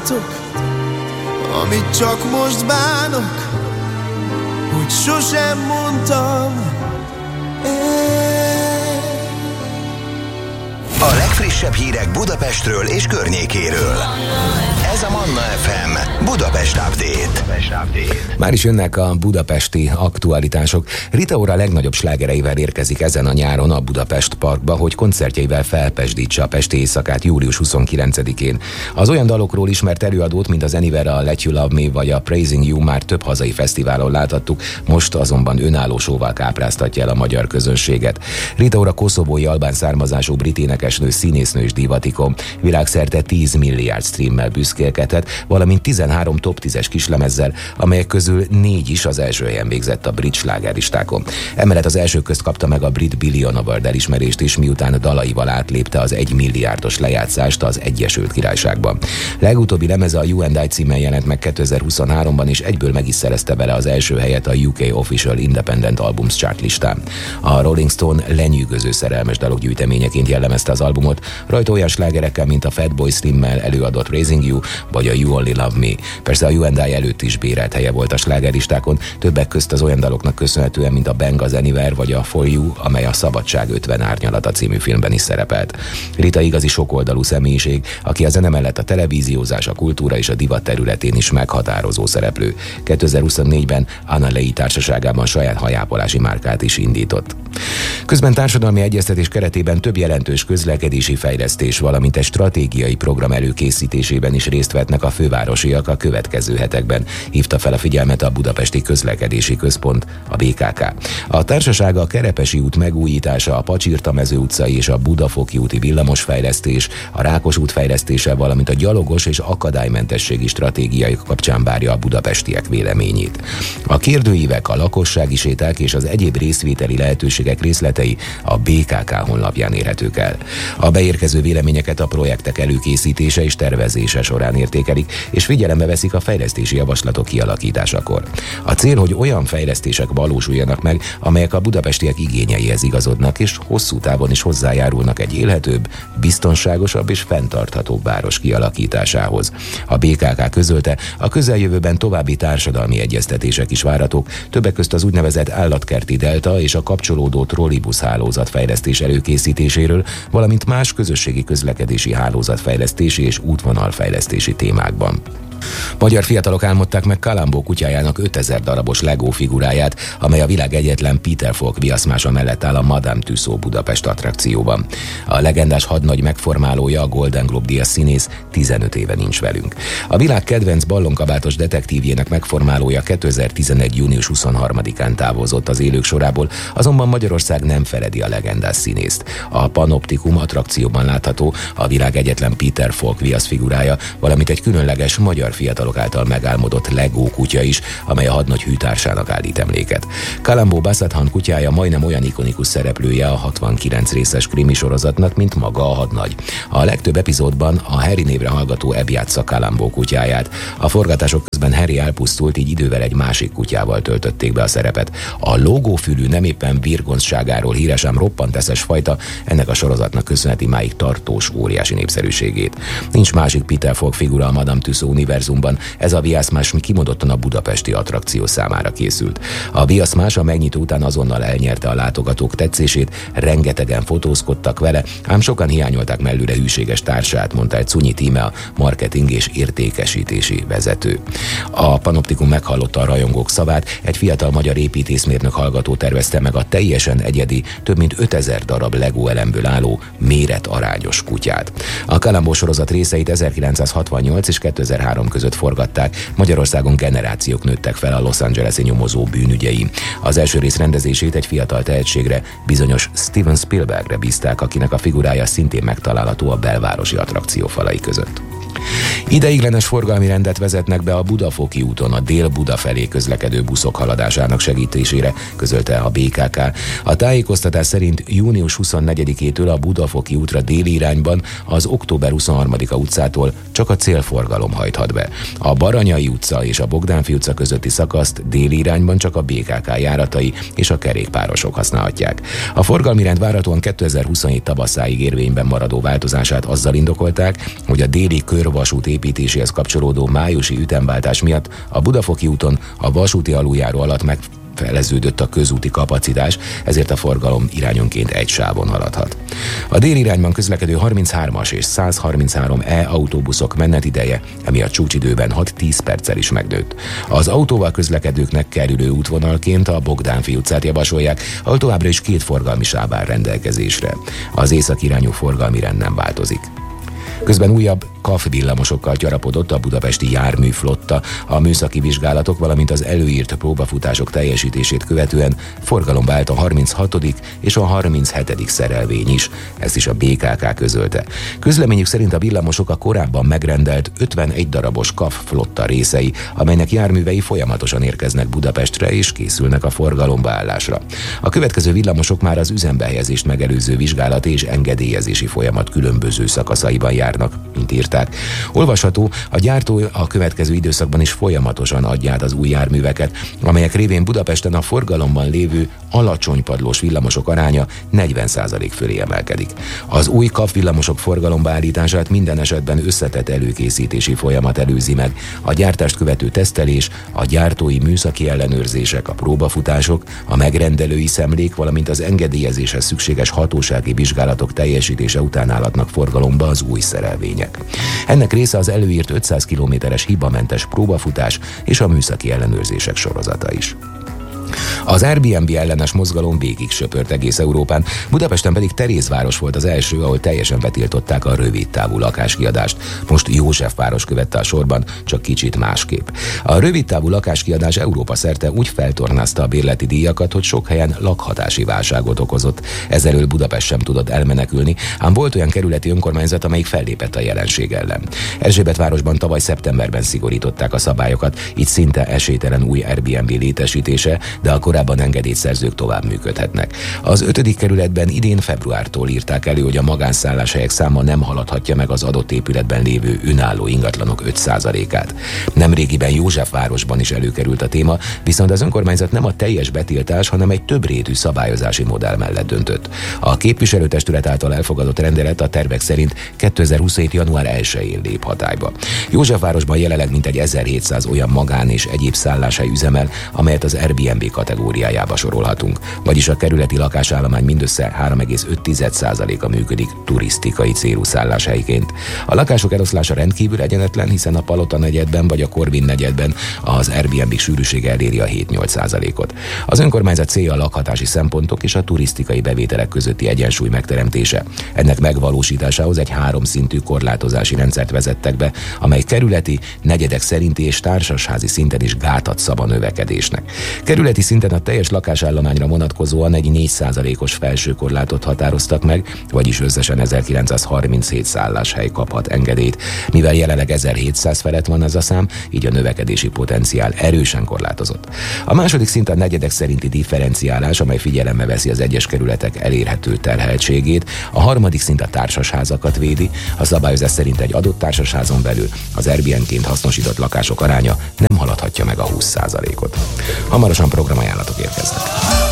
látok, amit csak most bánok, hogy sosem mondtam el. A legfrissebb hírek Budapestről és környékéről. Ez a Manna FM Budapest Update. Már is jönnek a budapesti aktualitások. Rita Ora legnagyobb slágereivel érkezik ezen a nyáron a Budapest Parkba, hogy koncertjeivel felpesdítse a pesti éjszakát július 29-én. Az olyan dalokról ismert előadót, mint az Anywhere, a Let You Love Me vagy a Praising You már több hazai fesztiválon láthattuk, most azonban önálló showval kápráztatja el a magyar közönséget. Rita Ora koszovói albán származású brit énekesnő, színésznő és divatikon, világszerte 10 milliárd streammel büszkélkedhet, valamint 13 top 10-es kislemezzel, amelyek közül 4 is az első helyen végzett a brit slágerlistákon. Emellett az elsők közt kapta meg a brit Billion Award elismerést is, miután dalaival átlépte az 1 milliárdos lejátszást az Egyesült Királyságban. Legutóbbi lemeze a You and I címen jelent meg 2023-ban, és egyből meg is szerezte vele az első helyet a UK Official Independent Albums Chart listán. A Rolling Stone lenyűgöző szerelmes dalok gyűjteményeként jellemezte az albumot, rajta olyan slágerekkel, mint a Fatboy Slimmel előadott Praising You vagy a You Only Love Me. Persze a You and I előtt is bérelt helye volt a slágerlistákon, többek közt az olyan daloknak köszönhetően, mint a Bang, az Anywhere vagy a For You, amely a Szabadság 50 árnyalata című filmben is szerepelt. Rita igazi sokoldalú személyiség, aki a zene mellett a televíziózás, a kultúra és a divat területén is meghatározó szereplő. 2024-ben Anna Lei társaságában saját hajápolási márkát is indított. Közben társadalmi egyeztetés keretében több jelentős közlekedési fejlesztés, valamint egy stratégiai program előkészítésében is részt vettnek a fővárosiak a következő hetekben, hívta fel a figyelmet a Budapesti Közlekedési Központ, a BKK. A társaság a Kerepesi út megújítása, a Pacsirta-mező utcai és a Budafoki úti villamosfejlesztés, a Rákos út fejlesztése, valamint a gyalogos és akadálymentességi stratégiai kapcsán várja a budapestiek véleményét. A kérdőívek, a lakossági séták és az egyéb részvételi lehetőségek részletei a BKK honlapján érhetők el. A beérkező véleményeket a projektek előkészítése és tervezése során értékelik, és figyelembe veszik a fejlesztési javaslatok kialakításakor. A cél, hogy olyan fejlesztések valósuljanak meg, amelyek a budapestiek igényeihez igazodnak, és hosszú távon is hozzájárulnak egy élhetőbb, biztonságosabb és fenntarthatóbb város kialakításához. A BKK közölte, a közeljövőben további társadalmi egyeztetések is várhatók, többek közt az úgynevezett állatkerti delta és a kapcsolódó trollibusz hálózat fejlesztés előkészítéséről, valamint más közösségi közlekedési hálózatfejlesztési és útvonalfejlesztési témákban. Magyar fiatalok álmodták meg Kalambó kutyájának 5000 darabos Lego figuráját, amely a világ egyetlen Peter Falk viaszmása mellett áll a Madame Tussauds Budapest attrakcióban. A legendás hadnagy megformálója, a Golden Globe díjas színész 15 éve nincs velünk. A világ kedvenc ballonkabátos detektívjének megformálója 2011. június 23-án távozott az élők sorából, azonban Magyarország nem feledi a legendás színészt. A Panoptikum attrakcióban látható a világ egyetlen Peter Falk viaszfigurája, valamint egy különleges magyar fiatalok által megálmodott Lego kutya is, amely a hadnagy hűtársának állít emléket. Kalambó Bassadhan kutyája majdnem olyan ikonikus szereplője a 69 részes krimi sorozatnak, mint maga a hadnagy. A legtöbb epizódban a Harry névre hallgató Abby játsza Kalambó kutyáját. A forgatások közben Harry elpusztult, így idővel egy másik kutyával töltötték be a szerepet. A lógófülű, nem éppen virgonzságáról híres, ám roppant eszes fajta ennek a sorozatnak köszönheti máig tartós óriási népszerűségét. Nincs másik Peter Falk figura a Madame Tussauds univerzumban, ez a viaszmás kimondottan a budapesti attrakció számára készült. A viaszmás a megnyitó után azonnal elnyerte a látogatók tetszését, rengetegen fotózkodtak vele, ám sokan hiányolták mellőle hűséges társát, mondta egy Cunyi Tíme, a marketing és értékesítési vezető. A Panoptikum meghallotta a rajongók szavát, egy fiatal magyar építészmérnök hallgató tervezte meg a teljesen egyedi, több mint 5000 darab Lego elemből álló, méretarányos kutyát. A Kalambó sorozat részeit 1968 és 2003 között forgatták, Magyarországon generációk nőttek fel a Los Angeles-i nyomozó bűnügyei. Az első rész rendezését egy fiatal tehetségre, bizonyos Steven Spielbergre bízták, akinek a figurája szintén megtalálható a belvárosi attrakció falai között. Ideiglenes forgalmi rendet vezetnek be a Budafoki úton a Dél-Buda felé közlekedő buszok haladásának segítésére, közölte a BKK. A tájékoztatás szerint június 24-től a Budafoki útra déli irányban az október 23-a utcától csak a célforgalom hajthat be. A Baranyai utca és a Bogdánfi utca közötti szakaszt déli irányban csak a BKK járatai és a kerékpárosok használhatják. A forgalmi rend várhatóan 2027 tavaszáig érvényben maradó változását azzal indokolták, hogy a déli Győr-vasút építéséhez kapcsolódó májusi ütemváltás miatt a Budafoki úton a vasúti aluljáró alatt megfeleződött a közúti kapacitás, ezért a forgalom irányonként egy sávon haladhat. A déli irányban közlekedő 33-as és 133E autóbuszok menetideje emiatt csúcsidőben 6-10 perccel is megnőtt. Az autóval közlekedőknek kerülő útvonalként a Bogdánfi utcát javasolják, ahol továbbra is 2 forgalmi sáv áll rendelkezésre. Az északirányú forgalmi rend nem változik. Közben újabb KAF villamosokkal gyarapodott a budapesti járműflotta. A műszaki vizsgálatok, valamint az előírt próbafutások teljesítését követően forgalomba állt a 36. és a 37. szerelvény is. Ezt is a BKK közölte. Közleményük szerint a villamosok a korábban megrendelt 51 darabos KAF flotta részei, amelynek járművei folyamatosan érkeznek Budapestre és készülnek a forgalomba állásra. A következő villamosok már az üzembe helyezést megelőző vizsgálati és engedélyezési folyamat különböző szakaszaiban járnak, mint írták. Olvasható, a gyártó a következő időszakban is folyamatosan adja át az új járműveket, amelyek révén Budapesten a forgalomban lévő alacsony padlós villamosok aránya 40% fölé emelkedik. Az új KAF villamosok forgalomba állítását minden esetben összetett előkészítési folyamat előzi meg. A gyártást követő tesztelés, a gyártói műszaki ellenőrzések, a próbafutások, a megrendelői szemlék, valamint az engedélyezéshez szükséges hatósági vizsgálatok teljesítése után állhatnak forgalomba az új szerelvények. Ennek része az előírt 500 kilométeres hibamentes próbafutás és a műszaki ellenőrzések sorozata is. Az Airbnb ellenes mozgalom végig söpört egész Európán, Budapesten pedig Terézváros volt az első, ahol teljesen betiltották a rövidtávú lakáskiadást. Most Józsefváros követte a sorban, csak kicsit másképp. A rövidtávú lakáskiadás Európa szerte úgy feltornázta a bérleti díjakat, hogy sok helyen lakhatási válságot okozott. Ezzelől Budapest sem tudott elmenekülni, ám volt olyan kerületi önkormányzat, amelyik fellépett a jelenség ellen. Erzsébetvárosban tavaly szeptemberben szigorították a szabályokat, így szinte esélytelen új Airbnb létesítése, de a korábban engedélyszerzők tovább működhetnek. Az 5. kerületben idén februártól írták elő, hogy a magánszálláshelyek száma nem haladhatja meg az adott épületben lévő önálló ingatlanok 5%-át. Nemrégiben Józsefvárosban is előkerült a téma, viszont az önkormányzat nem a teljes betiltás, hanem egy többrétű szabályozási modell mellett döntött. A képviselőtestület által elfogadott rendelet a tervek szerint 2027. január 1-én lép hatályba. Józsefvárosban jelenleg mintegy 1700 olyan magán és egyéb szálláshely üzemel, amelyet az Airbnb kategóriájába sorolhatunk, vagyis a kerületi lakásállomány mindössze 3,5%-a működik turisztikai célú szálláshelyként. A lakások eloszlása rendkívül egyenetlen, hiszen a Palota negyedben vagy a Korvin negyedben az Airbnb sűrűsége eléri a 7-8%-ot. Az önkormányzat célja a lakhatási szempontok és a turisztikai bevételek közötti egyensúly megteremtése. Ennek megvalósításához egy 3 szintű korlátozási rendszert vezettek be, amely kerületi, negyedek szerinti és társasházi szinten is gátat szab a növekedésnek. Kerületi szinten a teljes lakásállományra vonatkozóan egy 4%-os felső korlátot határoztak meg, vagyis összesen 1937 szálláshely kaphat engedélyt. Mivel jelenleg 1700 felett van ez a szám, így a növekedési potenciál erősen korlátozott. A második szint a negyedek szerinti differenciálás, amely figyelembe veszi az egyes kerületek elérhető terheltségét. A harmadik szint a társasházakat védi. A szabályozás szerint egy adott társasházon belül az Airbnb-ként hasznosított lakások aránya nem haladhatja meg a 20%-ot. Hamarosan programajánlatok érkeznek.